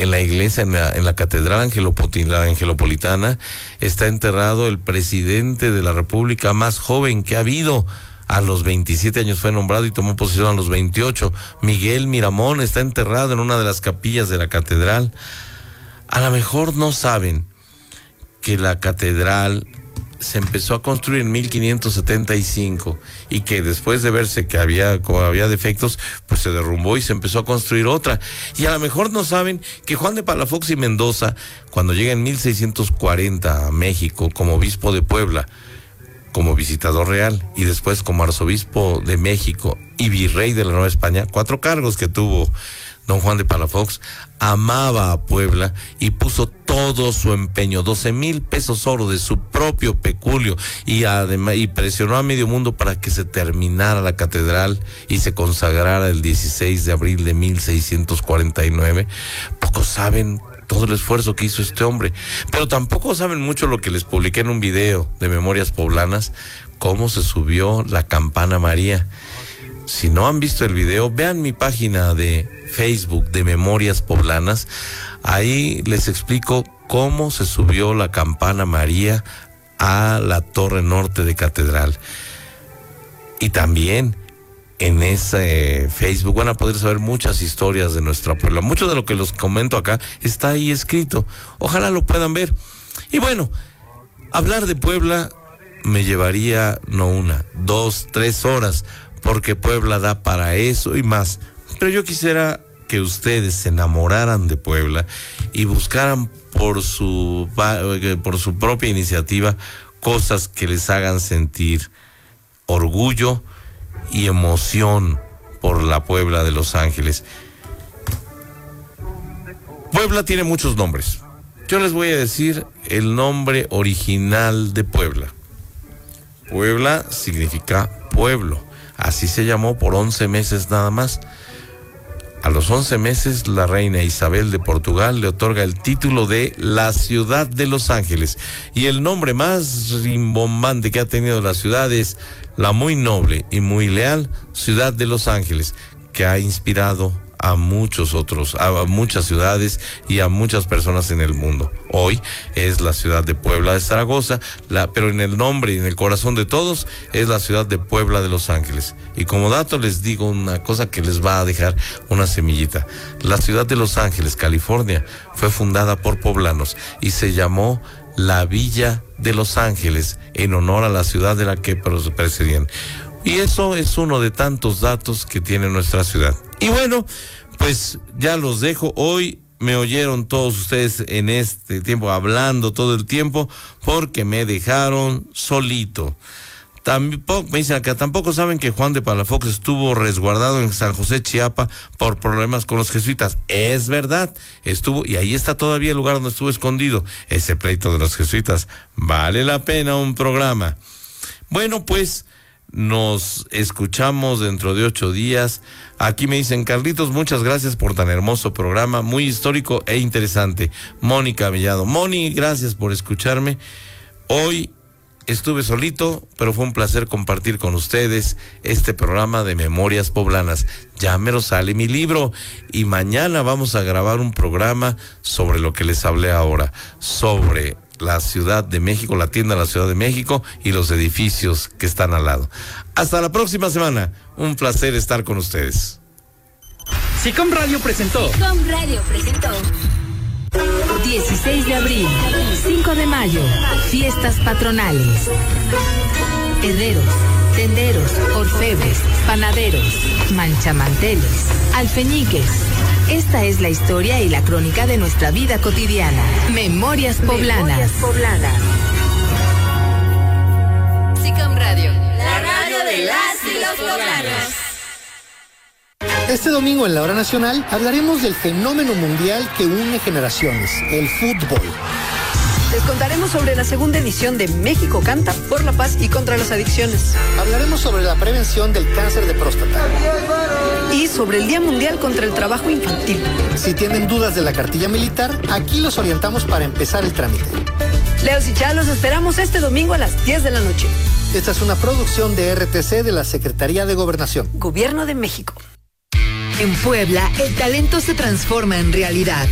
en la iglesia, en la catedral angelopolitana, está enterrado el presidente de la República más joven que ha habido. A los 27 años fue nombrado y tomó posesión a los 28. Miguel Miramón está enterrado en una de las capillas de la catedral. A lo mejor no saben que la catedral se empezó a construir en 1575 y que después de verse que había defectos, pues se derrumbó y se empezó a construir otra. Y a lo mejor no saben que Juan de Palafox y Mendoza, cuando llega en 1640 a México como obispo de Puebla, como visitador real y después como arzobispo de México y virrey de la Nueva España, 4 cargos que tuvo don Juan de Palafox, amaba a Puebla y puso todo su empeño, 12,000 pesos oro de su propio peculio, y además presionó a medio mundo para que se terminara la catedral y se consagrara el 16 de abril de 1649. Pocos saben todo el esfuerzo que hizo este hombre, pero tampoco saben mucho lo que les publiqué en un video de Memorias Poblanas, cómo se subió la campana María. Si no han visto el video, vean mi página de Facebook de Memorias Poblanas. Ahí les explico cómo se subió la campana María a la torre norte de catedral. Y también en ese Facebook van a poder saber muchas historias de nuestra Puebla. Mucho de lo que los comento acá está ahí escrito. Ojalá lo puedan ver. Y bueno, hablar de Puebla me llevaría no 1, 2, 3 horas, porque Puebla da para eso y más. Pero yo quisiera que ustedes se enamoraran de Puebla y buscaran por su propia iniciativa cosas que les hagan sentir orgullo y emoción por la Puebla de Los Ángeles. Puebla tiene muchos nombres. Yo les voy a decir el nombre original de Puebla. Puebla significa pueblo. Así se llamó por 11 meses nada más. A los 11 meses, la reina Isabel de Portugal le otorga el título de la ciudad de Los Ángeles. Y el nombre más rimbombante que ha tenido la ciudad es la muy noble y muy leal ciudad de Los Ángeles, que ha inspirado a muchas ciudades y a muchas personas en el mundo. Hoy es la ciudad de Puebla de Zaragoza, pero en el nombre y en el corazón de todos es la ciudad de Puebla de Los Ángeles. Y como dato les digo una cosa que les va a dejar una semillita. La ciudad de Los Ángeles, California, fue fundada por poblanos y se llamó la Villa de Los Ángeles en honor a la ciudad de la que precedían. Y eso es uno de tantos datos que tiene nuestra ciudad. Y bueno, pues ya los dejo. Hoy me oyeron todos ustedes en este tiempo hablando todo el tiempo porque me dejaron solito. Tampoco, me dicen acá, tampoco saben que Juan de Palafox estuvo resguardado en San José, Chiapa, por problemas con los jesuitas. Es verdad, estuvo, y ahí está todavía el lugar donde estuvo escondido. Ese pleito de los jesuitas, vale la pena un programa. Bueno, pues nos escuchamos dentro de 8 días. Aquí me dicen, Carlitos, muchas gracias por tan hermoso programa, muy histórico e interesante. Mónica Mellado. Moni, gracias por escucharme. Hoy estuve solito, pero fue un placer compartir con ustedes este programa de Memorias Poblanas. Ya mero sale mi libro y mañana vamos a grabar un programa sobre lo que les hablé ahora, sobre la Ciudad de México, la tienda de la Ciudad de México y los edificios que están al lado. Hasta la próxima semana. Un placer estar con ustedes. SICOM Radio presentó. 16 de abril, 5 de mayo, fiestas patronales. Herreros, tenderos, orfebres, panaderos, manchamanteles, alfeñiques. Esta es la historia y la crónica de nuestra vida cotidiana. Memorias Poblanas. SICOM Radio, la radio de las y los poblanos. Este domingo en la Hora Nacional hablaremos del fenómeno mundial que une generaciones, el fútbol. Les contaremos sobre la segunda edición de México Canta por la paz y contra las adicciones. Hablaremos sobre la prevención del cáncer de próstata. Y sobre el Día Mundial contra el Trabajo Infantil. Si tienen dudas de la cartilla militar, aquí los orientamos para empezar el trámite. Leos y Chá, los esperamos este domingo a las 10 de la noche. Esta es una producción de RTC de la Secretaría de Gobernación. Gobierno de México. En Puebla, el talento se transforma en realidad.